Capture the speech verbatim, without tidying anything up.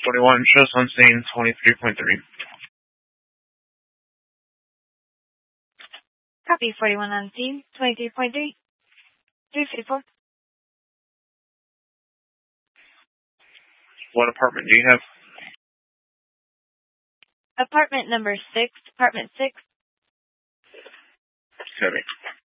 forty-one shows on scene twenty-three point three. Copy. forty-one on scene twenty-three point three. three fifty-four. What apartment do you have? Apartment number six. Apartment six. Copy.